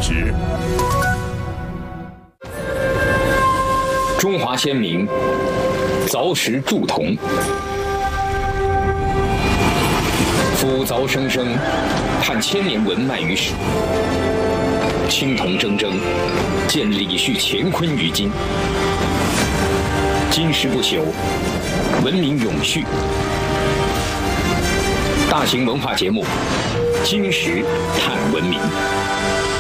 之。 中华先民凿石铸铜，夫凿生生，探千年文脉于史。青铜铮铮，见李旭乾坤于今。金石不朽，文明永续。大型文化节目《金石探文明》。